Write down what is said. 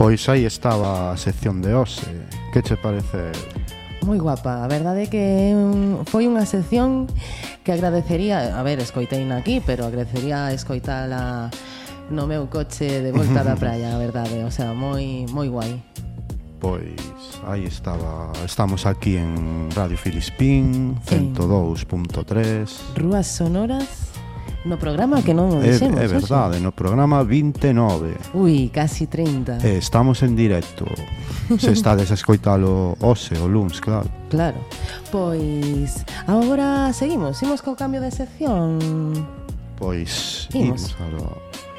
Pois aí estaba a sección de hoxe. Que che parece? Moi guapa, a verdade é que foi unha sección que agradecería, a ver, escoiteina aquí, pero agradecería escoitala no meu coche de volta da praia, a verdade, o sea, moi guai. Pois aí estaba, estamos aquí en Radio Filispín 102.3. Rúas sonoras no programa que non o dixemos. É verdade, no programa 29. Ui, casi 30. Estamos en directo. Se estades a escoitalo hoxe, o luns, claro. Claro. Pois agora seguimos co cambio de sección. Pois Imos. Imos